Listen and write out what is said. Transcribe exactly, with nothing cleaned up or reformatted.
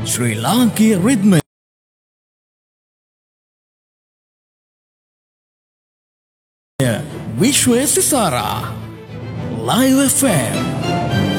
ශ්‍රී ලාංකීය රිද්මය විශ්වය සිසාරා live F M